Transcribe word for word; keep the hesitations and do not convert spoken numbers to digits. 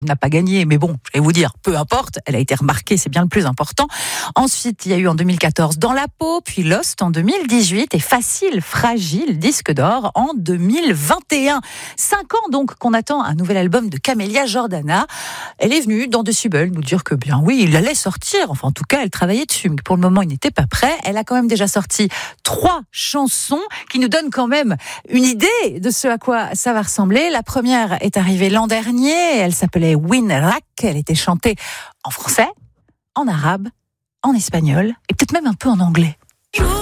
n'a pas gagné, mais bon, je vais vous dire, peu importe, elle a été remarquée, c'est bien le plus important. Ensuite, il y a eu en deux mille quatorze Dans la peau, puis Lost en deux mille dix-huit et Facile, fragile, disque d'or en deux mille vingt et un. Cinq ans donc qu'on attend un nouvel album de Camélia Jordana. Elle est venue dans Decibel nous dire que bien oui, il allait sortir, enfin en tout cas, elle travaillait dessus, mais pour le moment, il n'était pas prêt. Elle a quand même déjà sorti trois chansons qui nous donnent quand même une idée de ce à quoi ça va ressembler. La première est arrivée l'an dernier, elle s'appelait Win Rak, elle était chantée en français, en arabe, en espagnol et peut-être même un peu en anglais.